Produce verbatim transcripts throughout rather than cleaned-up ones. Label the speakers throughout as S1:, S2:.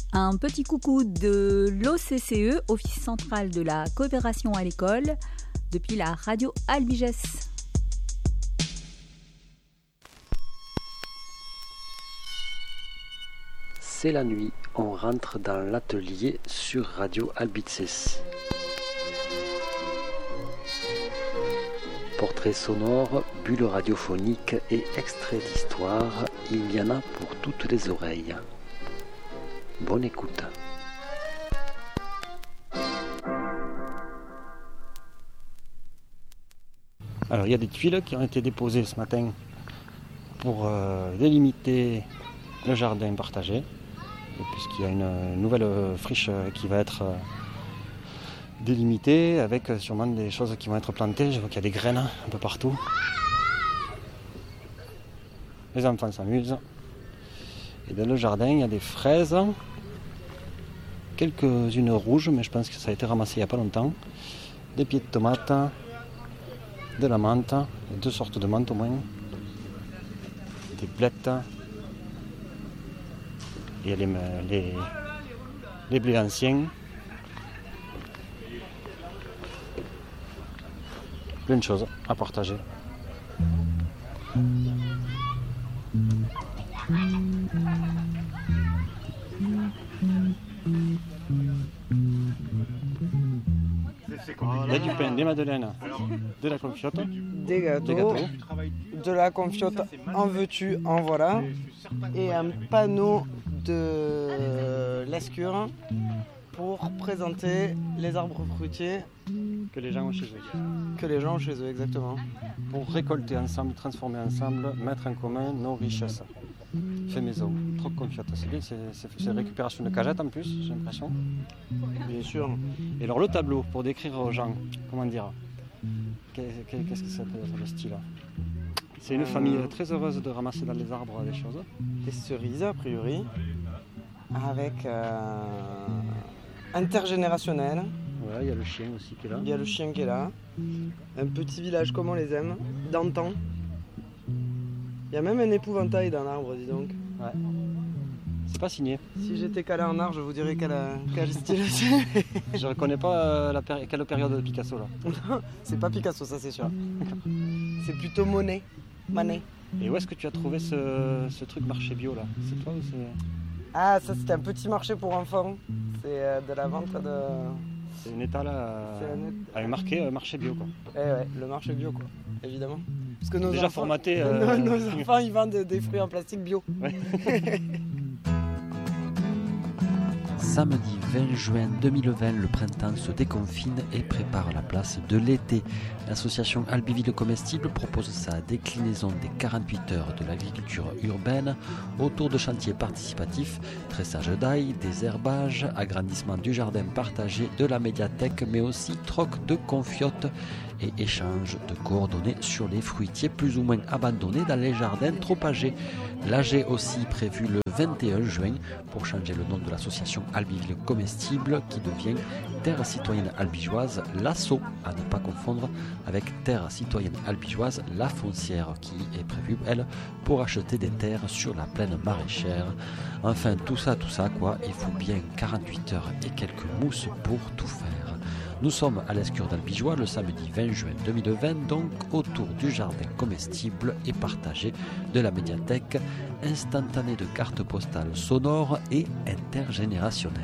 S1: Un petit coucou de l'O C C E, Office central de la coopération à l'école, depuis la radio Albiges.
S2: C'est la nuit, on rentre dans l'atelier sur Radio Albices. Portraits sonores, bulles radiophoniques et extraits d'histoire, il y en a pour toutes les oreilles. Bonne écoute. Alors il y a des tuiles qui ont été déposées ce matin pour euh, délimiter le jardin partagé. Et puisqu'il y a une nouvelle friche qui va être délimitée avec sûrement des choses qui vont être plantées. Je vois qu'il y a des graines un peu partout. Les enfants s'amusent. Et dans le jardin, il y a des fraises, quelques-unes rouges, mais je pense que ça a été ramassé il n'y a pas longtemps. Des pieds de tomates, de la menthe, deux sortes de menthe au moins, des blettes. Il y a les, les, les blés anciens. Plein de choses à partager. Il y a du pain, des madeleines, de la confiote,
S3: des gâteaux, des gâteaux, de la confiote en veux-tu, en voilà, et un panneau de l'escure pour présenter les arbres fruitiers
S2: que les gens ont chez eux.
S3: Que les gens ont chez eux, exactement.
S2: Pour récolter ensemble, transformer ensemble, mettre en commun nos richesses. Fait maison, trop confiote, c'est bien, c'est, c'est, c'est récupération de cagettes en plus, j'ai l'impression.
S3: Bien sûr.
S2: Et alors le tableau, pour décrire aux gens, comment dire, qu'est-ce que ça peut être le style? C'est une famille très heureuse de ramasser dans les arbres des choses.
S3: Des cerises a priori, avec euh, intergénérationnel.
S2: Ouais, il y a le chien aussi qui est là.
S3: Il y a le chien qui est là. Un petit village comme on les aime, d'antan. Il y a même un épouvantail dans l'arbre, dis donc.
S2: Ouais. C'est pas signé.
S3: Si j'étais calé en art, je vous dirais quel, quel style c'est.
S2: Je reconnais pas euh, la péri- quelle période de Picasso là.
S3: Non, c'est pas Picasso, ça c'est sûr. C'est plutôt Monet. Manet.
S2: Et où est-ce que tu as trouvé ce, ce truc marché bio là? C'est toi ou c'est...
S3: Ah, ça c'était un petit marché pour enfants. C'est euh, de la vente de...
S2: C'est une étale euh, avec marqué euh, marché bio quoi.
S3: Eh ouais, le marché bio quoi, évidemment. Parce que nos
S2: Déjà
S3: enfants,
S2: formaté. Euh...
S3: nos, nos enfants ils vendent des fruits en plastique bio.
S2: Ouais.
S4: Samedi vingt juin deux mille vingt, le printemps se déconfine et prépare la place de l'été. L'association Albiville Comestible propose sa déclinaison des quarante-huit heures de l'agriculture urbaine autour de chantiers participatifs, tressage d'ail, désherbage, agrandissement du jardin partagé, de la médiathèque, mais aussi troc de confiotes et échange de coordonnées sur les fruitiers plus ou moins abandonnés dans les jardins trop âgés. L'A G aussi prévu le vingt et un juin pour changer le nom de l'association Albiville Comestible qui devient Terre Citoyenne Albigeoise, l'Asso, à ne pas confondre avec Terre Citoyenne Albigeoise, la Foncière, qui est prévue, elle, pour acheter des terres sur la plaine maraîchère. Enfin, tout ça, tout ça, quoi, il faut bien quarante-huit heures et quelques mousses pour tout faire. Nous sommes à l'Escure d'Albigeois le samedi vingt juin deux mille vingt, donc autour du jardin comestible et partagé de la médiathèque, instantané de cartes postales sonores et intergénérationnelles.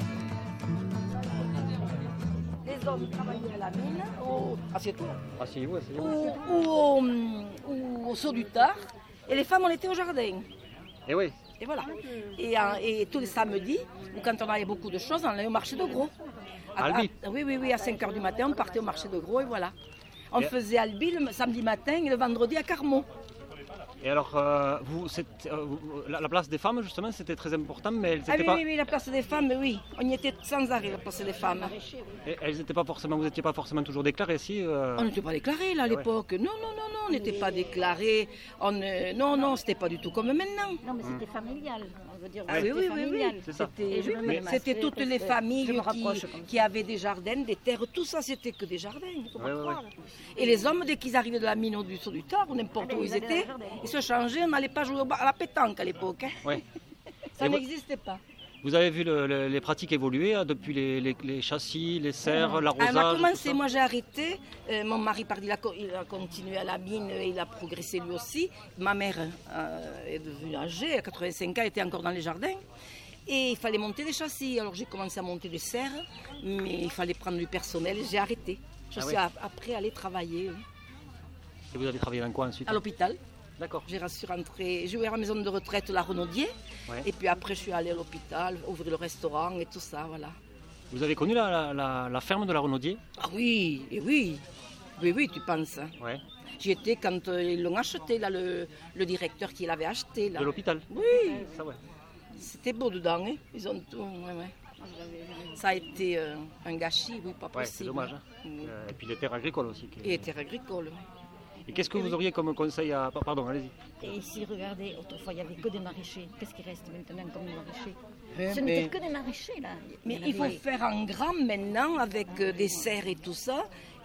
S5: Les hommes travaillaient à la mine, au... assieds-toi,
S2: Asseyez-vous, asseyez-vous.
S5: ou, ou, au, ou au saut du tard, et les femmes on était au jardin.
S2: Et oui.
S5: Et voilà. Et, et tous les samedis, ou quand on avait beaucoup de choses, on allait au marché de gros. À,
S2: Albi.
S5: à, oui, oui, oui, à cinq heures du matin, on partait au marché de gros et voilà. On et faisait Albi le samedi matin et le vendredi à Carmont.
S2: Et alors, euh, vous, c'est, euh, la, la place des femmes, justement, c'était très important, mais elles
S5: ah,
S2: étaient
S5: oui,
S2: pas...
S5: oui, oui, la place des femmes, oui. On y était sans arrêt, la place des femmes.
S2: Et elles étaient pas forcément, vous n'étiez pas forcément toujours déclarées, si euh...
S5: On n'était pas déclarés, là, à l'époque. Ouais. Non, non, non, non, on n'était pas déclarés. On, euh, non, non, c'était pas du tout comme maintenant.
S6: Non, mais c'était familial. On veut dire,
S5: ah, oui, oui, oui, oui.
S2: C'est ça.
S5: C'était, oui, oui, c'était toutes les familles qui, qui avaient des jardins, des terres, tout ça, c'était que des jardins. Faut
S2: ouais,
S5: pas
S2: ouais.
S5: Et les hommes, dès qu'ils arrivaient de la mine ou du saut du tard, ou n'importe où ils étaient, ils se changeaient, on n'allait pas jouer à la pétanque à l'époque. Hein.
S2: Ouais.
S5: Ça et n'existait vous... pas.
S2: Vous avez vu le, le, les pratiques évoluer hein, depuis les, les, les châssis, les serres, l'arrosage.
S5: Elle a commencé, moi j'ai arrêté. Euh, mon mari par il a, il a continué à la mine, il a progressé lui aussi. Ma mère euh, est devenue âgée, à quatre-vingt-cinq ans, elle était encore dans les jardins. Et il fallait monter des châssis. Alors j'ai commencé à monter des serres, mais il fallait prendre du personnel et j'ai arrêté. Je ah suis oui. après allée travailler. Oui.
S2: Et vous avez travaillé dans quoi ensuite?
S5: À l'hôpital.
S2: D'accord.
S5: J'ai rentré, j'ai ouvert la maison de retraite La Renaudier, ouais. Et puis après je suis allée à l'hôpital, ouvrir le restaurant et tout ça, voilà.
S2: Vous avez connu la, la, la ferme de La Renaudier?
S5: Ah oui, et oui, oui, oui, tu penses.
S2: Ouais.
S5: J'y étais quand euh, ils l'ont acheté, là, le, le directeur qui l'avait acheté. Là.
S2: De l'hôpital?
S5: Oui.
S2: Ça, ouais.
S5: C'était beau dedans, hein. Ils ont tout, ouais, ouais. Ça a été euh, un gâchis, oui, pas
S2: ouais,
S5: possible.
S2: C'est dommage. Hein. Oui. Euh, et puis les terres agricoles aussi. Qui...
S5: Et les terres agricoles, oui.
S2: Et qu'est-ce que vous auriez comme conseil à... Pardon, allez-y.
S6: Et ici, regardez, autrefois, il n'y avait que des maraîchers. Qu'est-ce qui reste maintenant comme des maraîchers?
S5: Mais,
S6: Ce n'était que des maraîchers, là.
S5: Mais il, il faut faire en grand maintenant, avec euh, des serres et tout ça,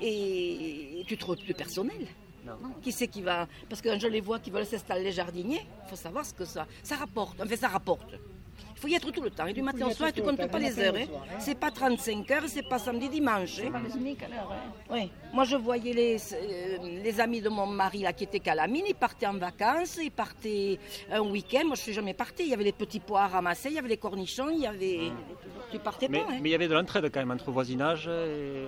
S5: et tu trouves plus personnel. Non. Qui c'est qui va... Parce que quand je les vois qui veulent s'installer les jardiniers, il faut savoir ce que ça... Ça rapporte, enfin ça rapporte. Il faut y être tout le temps, et du matin au soir, tu ne comptes pas les heures. Hein. Hein. C'est pas trente-cinq heures, c'est pas samedi, dimanche.
S6: C'est hein. pas le SMIC alors. Hein.
S5: Oui. Moi, je voyais les, euh, les amis de mon mari là, qui étaient qu'à la mine, ils partaient en vacances, ils partaient un week-end. Moi, je ne suis jamais partie. Il y avait les petits pois à ramasser, il y avait les cornichons, il y avait... Mmh. Tu partais
S2: mais,
S5: pas. Hein.
S2: Mais il y avait de l'entraide quand même entre voisinage et...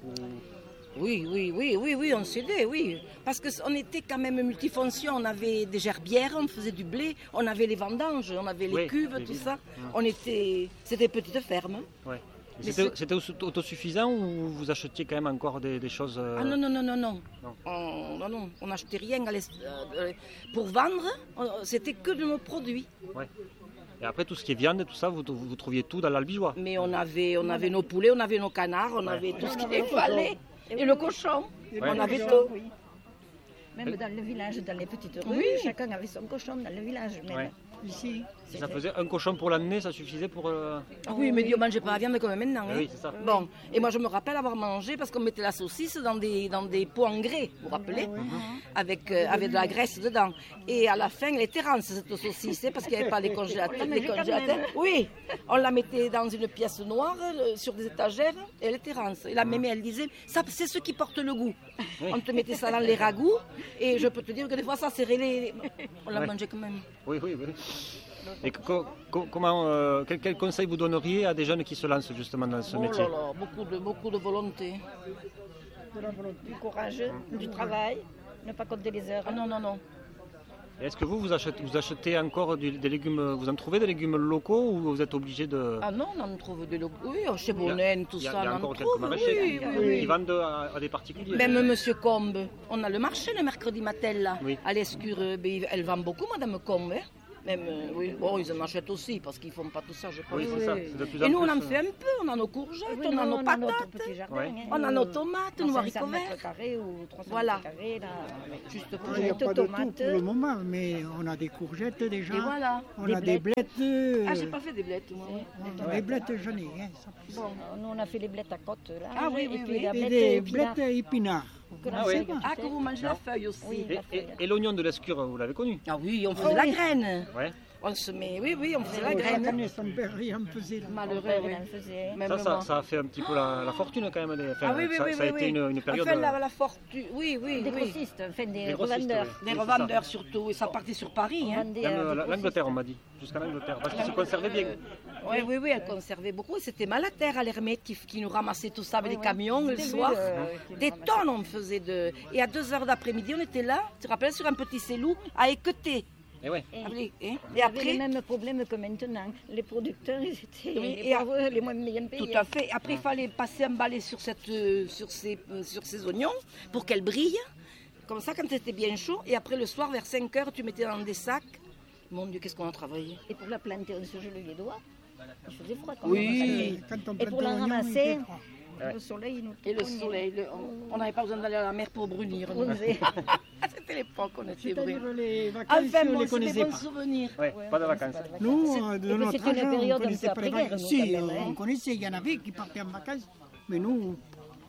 S5: Oui, oui, oui, oui, oui, on s'aidait, oui. Parce qu'on était quand même multifonction. On avait des gerbières, on faisait du blé, on avait les vendanges, on avait les oui, cuves, les tout ça. Mmh. On était... C'était petite ferme.
S2: Ouais. C'était, c'était autosuffisant ou vous achetiez quand même encore des, des choses euh...
S5: Ah non, non, non, non, non. Non, on, non, non. On n'achetait rien à euh, pour vendre, c'était que de nos produits.
S2: Ouais. Et après, tout ce qui est viande et tout ça, vous, vous, vous trouviez tout dans l'Albigeois.
S5: Mais on avait, on avait nos poulets, on avait nos canards, on ouais. avait tout ce qu'il fallait. Et le cochon, ouais. on avait tout. Oui.
S6: Même dans le village, dans les petites rues, oui. chacun avait son cochon dans le village. Même.
S2: Ouais.
S6: Ici.
S2: Ça faisait un cochon pour l'année, ça suffisait pour... Euh...
S5: Ah oui, mais Dieu, on ne mangeait pas la viande comme maintenant. Hein.
S2: Oui, c'est ça.
S5: Bon, et moi je me rappelle avoir mangé, parce qu'on mettait la saucisse dans des, dans des pots en grès, vous vous rappelez, oui. avec, euh, avec de la graisse dedans. Et à la fin, elle était rance, cette saucisse, parce qu'il n'y avait pas les congélateurs. Les congélateurs. Oui, on la mettait dans une pièce noire, le, sur des étagères, et elle était rance. Et la mémé, elle disait, ça, c'est ce qui porte le goût. Oui. On te mettait ça dans les ragoûts, et je peux te dire que des fois, ça serrait les... On la oui. mangeait quand même.
S2: Oui, oui, oui. Et co co comment, euh, quel, quel conseil vous donneriez à des jeunes qui se lancent justement dans ce
S5: oh
S2: métier?
S5: Là là, beaucoup de, beaucoup de volonté.
S6: De la volonté, du courage, mmh. du travail, ne pas compter les heures.
S5: Ah non, non, non.
S2: Est-ce que vous, vous achetez, vous achetez encore du, des légumes, vous en trouvez des légumes locaux ou vous êtes obligé de...
S5: Ah non, on en trouve des locaux, oui, chez Bonnen, tout ça,
S2: il y a, il y a
S5: on
S2: encore
S5: en
S2: quelques
S5: trouve,
S2: maraîchers
S5: oui,
S2: qui,
S5: oui, oui.
S2: qui vendent à, à des particuliers.
S5: Même euh... Monsieur Combe, on a le marché le mercredi matin là, oui. à l'Escure, elle vend beaucoup Madame Combe, hein. Même, euh, oui, bon, ils en achètent aussi parce qu'ils ne font pas tout ça, je pense.
S2: Oui, c'est ça. C'est de plus en
S5: et nous, on
S2: plus,
S5: en fait un peu. On a nos courgettes,
S6: oui,
S5: on
S6: non,
S5: a nos
S6: on
S5: patates,
S6: a jardin,
S5: ouais.
S6: hein,
S5: on a nos tomates, nos haricots verts.
S6: Carrés ou trois cents
S5: voilà.
S6: Carrés, là,
S5: juste
S7: pour il n'y a pas de tout pour le moment, mais on a des courgettes déjà.
S5: Et voilà.
S7: On
S6: des
S7: a
S6: blettes.
S7: des blettes. Euh...
S5: Ah, j'ai pas fait des blettes, moi.
S7: Ouais. Ouais. Les blettes, j'en ai. Hein,
S6: bon, nous, on a fait les blettes à côte, là.
S5: Ah oui, oui,
S6: et puis
S5: oui.
S6: La
S7: et des blettes épinards.
S5: Ah, oui. Ah, que vous mangez la feuille aussi.
S6: Oui,
S2: et et, et l'oignon de l'Escure, vous l'avez connu?
S5: Ah oui, on faisait oh, la oui. graine.
S2: Ouais.
S5: On se met, oui, oui, on faisait
S7: oh,
S5: la graine.
S7: Année, son père, il en faisait.
S5: Malheureux, oui.
S6: Faisait.
S2: Ça, ça, ça a fait un petit peu la, la fortune quand même. Enfin,
S5: ah oui, oui,
S2: ça,
S5: oui,
S2: ça a
S5: oui,
S2: été
S5: oui.
S2: Une, une période...
S5: Enfin, la, la fortune, oui, oui.
S6: Des
S5: oui.
S6: grossistes, enfin des,
S2: des
S6: revendeurs.
S2: Oui.
S5: Des
S2: oui,
S5: revendeurs surtout, et ça partait sur Paris. Hein.
S2: Même l'Angleterre, on m'a dit, jusqu'à l'Angleterre, parce qu'ils se conservaient bien.
S5: Oui, oui, oui, elle conservait beaucoup. C'était Malater à l'Hermette qui, qui nous ramassait tout ça avec oui, des camions
S6: oui.
S5: le soir.
S6: Euh,
S5: des tonnes on faisait de... Et à deux heures d'après-midi, on était là, tu te rappelles, sur un petit cellou, à équeuter.
S2: Et, ouais.
S5: et, et,
S6: et après les mêmes problèmes que maintenant. Les producteurs, ils étaient oui, les, pauvres, à... les moins bien payés.
S5: Tout à fait. Après, il fallait passer un balai sur, cette, sur, ces, sur ces oignons pour qu'elles brillent. Comme ça, quand c'était bien chaud. Et après, le soir, vers cinq heures, tu mettais dans des sacs. Mon Dieu, qu'est-ce qu'on a travaillé.
S6: Et pour la planter, on se gelait les doigts. Il faisait froid quand
S5: oui.
S6: Quand on et pour la ramasser, le soleil nous
S5: Et le soleil, le, on n'avait pas besoin d'aller à la mer pour brunir. C'était l'époque, on était brûlés.
S7: Les vacances,
S5: enfin,
S7: on
S5: bon,
S7: les connaissait
S5: des
S7: pas.
S5: souvenirs.
S2: Ouais, pas de vacances.
S7: Nous, de notre âge, on
S6: période
S7: connaissait
S6: un
S7: pas
S6: peu
S7: les vacances.
S6: après-guerre.
S7: Si, on connaissait, il y en avait qui partaient en vacances, mais nous,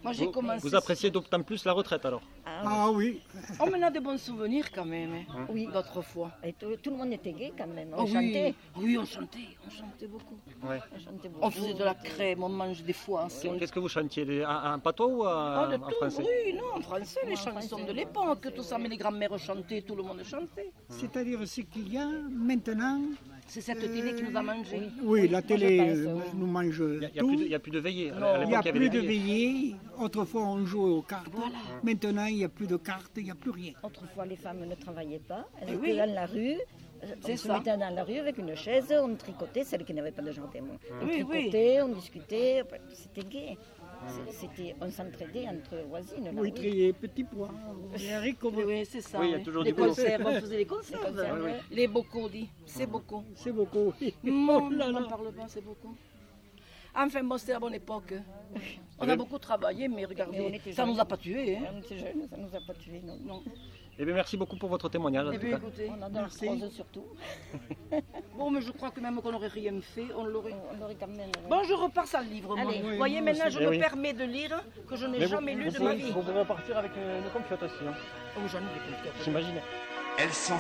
S5: Moi, j'ai
S2: Vous,
S5: commencé.
S2: vous appréciez d'autant plus la retraite alors?
S6: Ah,
S7: Ah oui,
S5: On m'en a de bons souvenirs quand même, hein,
S6: oui.
S5: d'autres fois.
S6: Et tout, tout le monde était gai quand même. On
S5: Oh,
S6: chantait.
S5: oui. oui, on chantait, on chantait beaucoup.
S2: Ouais.
S6: On chantait beaucoup.
S5: On faisait de la crème, on mangeait des foies. on-
S2: Qu'est-ce que vous chantiez des- En, en patois ou
S5: Ah,
S2: en,
S5: de
S2: en
S5: tout,
S2: français?
S5: oui, non, en français, les
S6: En
S5: chansons
S6: français,
S5: de l'époque, tout ça, mais les grands-mères chantaient, tout le monde chantait.
S7: c'est-à-dire ce qu'il y a maintenant.
S5: C'est cette télé qui nous a mangés.
S7: Oui, la télé
S6: je pense,
S7: euh,
S6: oui.
S7: nous mange
S2: Il n'y a,
S7: tout.
S2: a, a plus de veillées. À
S5: Non.
S7: Il n'y a
S2: l'époque,
S7: plus
S2: avait
S7: de
S2: des veillées.
S7: veillées. Autrefois, on jouait aux cartes. Maintenant, il n'y a plus de cartes, il n'y a plus rien.
S6: Autrefois, les femmes ne travaillaient pas. Elles
S5: Eh
S6: étaient
S5: oui.
S6: dans la rue.
S5: C'est
S6: On se
S5: ça.
S6: mettait dans la rue avec une chaise, on tricotait, celles qui n'avaient pas de jardin. On
S5: Oui,
S6: tricotait, on discutait, c'était gai. C'était, on s'entraidait entre voisines. là,
S7: Oui,
S6: oui.
S7: trier petits pois, les haricots.
S5: Oui, oui, c'est ça.
S2: Oui, il y a
S5: oui.
S2: toujours
S5: les
S2: du boulot.
S5: conserves, on faisait les conserves.
S6: conserves, oui.
S5: Les bocaux, dit. C'est beaucoup.
S7: C'est beaucoup.
S5: Non,
S7: Oh là
S5: on
S7: là.
S5: n'en parle pas, c'est beaucoup. Enfin, bon, c'était la bonne époque. On
S2: Oui.
S5: a beaucoup travaillé, mais
S6: Mais on
S5: regardez,
S6: était
S5: ça ne
S6: jeunes.
S5: nous a pas tués. Hein.
S6: On était jeunes, ça ne nous a pas tués. Non.
S5: Non.
S2: Eh bien, merci beaucoup pour votre témoignage. en
S5: Eh
S2: tout
S5: bien,
S2: cas.
S5: écoutez,
S6: On adore
S7: Merci.
S6: Rose surtout.
S5: bon, mais je crois que même qu'on n'aurait rien fait, on l'aurait.
S6: On aurait quand même. ouais.
S5: Bon, je repars sans le livre, moi.
S6: Allez.
S5: Vous
S7: Oui,
S5: voyez,
S7: moi
S5: maintenant,
S7: aussi.
S5: je
S2: Eh
S5: me
S2: oui.
S5: permets de lire que je n'ai
S2: Mais vous-
S5: jamais lu
S2: vous
S5: de
S2: pouvez-
S5: ma vie.
S2: Vous pouvez repartir avec une, une confiote aussi. Hein.
S5: Oh, j'en ai des confiotes.
S2: J'imagine.
S8: Elles sont